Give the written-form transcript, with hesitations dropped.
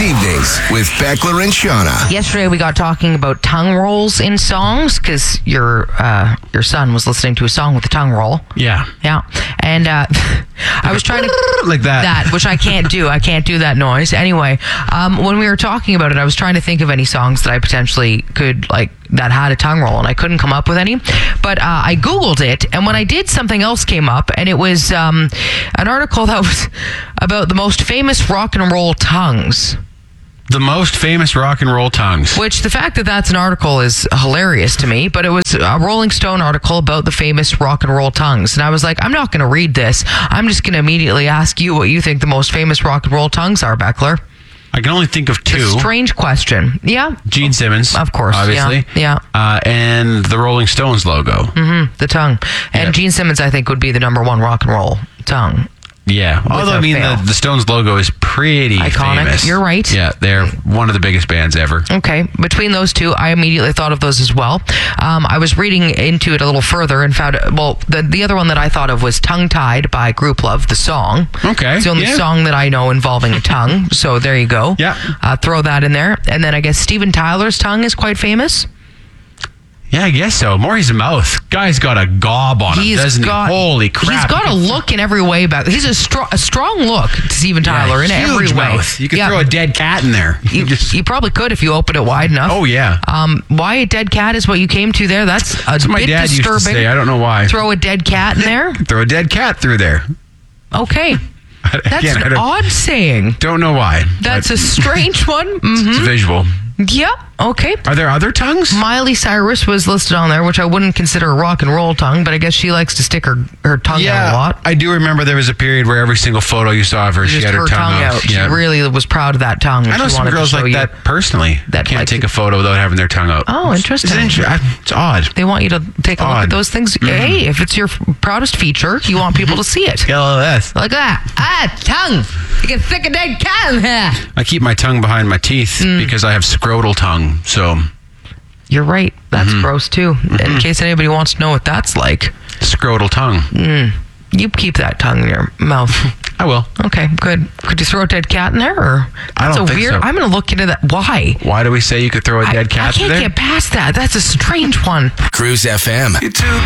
evenings with Beckler and Shauna. Yesterday we got talking about tongue rolls in songs because your son was listening to a song with a tongue roll. Yeah. Yeah. And I was trying to... like that. Which I can't do. I can't do that noise. Anyway, when we were talking about it, I was trying to think of any songs that I potentially could, that had a tongue roll, and I couldn't come up with any. But I Googled it, and when I did, something else came up, and it was an article that was about the most famous rock and roll tongues. The most famous rock and roll tongues. Which the fact that that's an article is hilarious to me, but it was a Rolling Stone article about the famous rock and roll tongues. And I was like, I'm not going to read this. I'm just going to immediately ask you what you think the most famous rock and roll tongues are, Beckler. I can only think of two. It's a strange question. Yeah. Gene Simmons. Of course. Obviously. Yeah. And the Rolling Stones logo. Mm-hmm. The tongue. And Gene Simmons, I think, would be the number one rock and roll tongue. Yeah. Although, the Stones logo is pretty iconic. Famous. You're right. Yeah, they're one of the biggest bands ever. Okay. Between those two, I immediately thought of those as well. I was reading into it a little further and found, the other one that I thought of was Tongue Tied by Group Love, the song. Okay. It's the only song that I know involving a tongue. So there you go. Yeah. Throw that in there. And then I guess Steven Tyler's tongue is quite famous. Yeah, I guess so. Maury's mouth. Guy's got a gob on him, doesn't he? Holy crap. He's got a look in every way. He's a strong look to Steven Tyler in every way. Mouth. You could throw a dead cat in there. You probably could if you open it wide enough. Oh, yeah. Why a dead cat is what you came to there. That's a bit my dad disturbing. Used to say. I don't know why. Throw a dead cat in there? Throw a dead cat through there. Okay. That's an odd saying. Don't know why. That's a strange one. Mm-hmm. It's visual. Yeah, okay. Are there other tongues? Miley Cyrus was listed on there, which I wouldn't consider a rock and roll tongue, but I guess she likes to stick her tongue out a lot. I do remember there was a period where every single photo you saw of her, she had her tongue out. Yeah. She really was proud of that tongue. I know some girls like that personally. That can't take a photo without having their tongue out. Oh, interesting. It's odd. They want you to take a look at those things. Mm-hmm. Hey, if it's your proudest feature, you want people to see it. LLS. Like that. Tongue. You can stick a dead cat in here. I keep my tongue behind my teeth because I have scrotal tongue, so... You're right. That's gross, too. In case anybody wants to know what that's like. Scrotal tongue. You keep that tongue in your mouth. I will. Okay, good. Could you throw a dead cat in there? Or I don't think so. I'm going to look into that. Why? Why do we say you could throw a dead cat in there? I can't get past that. That's a strange one. Cruise FM.